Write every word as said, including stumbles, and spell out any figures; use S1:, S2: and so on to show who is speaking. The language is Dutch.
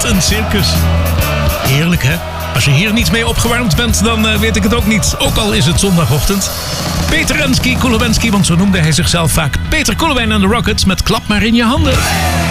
S1: een circus. Heerlijk, hè? Als je hier niet mee opgewarmd bent, dan uh, weet ik het ook niet. Ook al is het zondagochtend. Peter Ensky Kulowensky, want zo noemde hij zichzelf vaak. Peter Koelewijn en de Rockets met Klap maar in je handen.